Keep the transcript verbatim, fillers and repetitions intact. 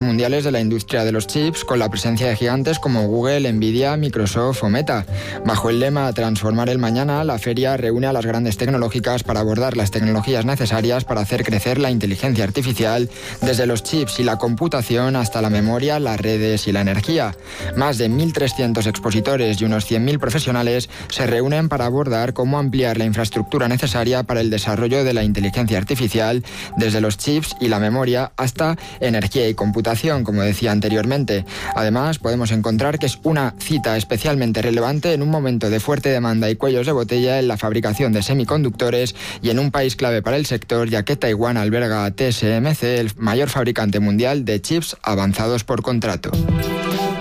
mundiales de la industria de los chips, con la presencia de gigantes como Google, Nvidia, Microsoft o Meta. Bajo el lema Transformar el mañana, la feria reúne a las grandes tecnológicas para abordar las tecnologías necesarias para hacer crecer la inteligencia artificial, desde los chips y la computación hasta la memoria, las redes y la energía. Más de mil trescientos expositores y unos cien mil profesionales se reúnen para abordar cómo ampliar la infraestructura necesaria para el desarrollo de la inteligencia artificial, desde los chips y la memoria hasta energía y computación, como decía anteriormente. Además, podemos encontrar que es una cita especialmente relevante en un momento de fuerte demanda y cuellos de botella en la fabricación de semiconductores y en un país clave para el sector, ya que Taiwán alberga a T S M C, el mayor fabricante mundial de chips avanzados por contrato.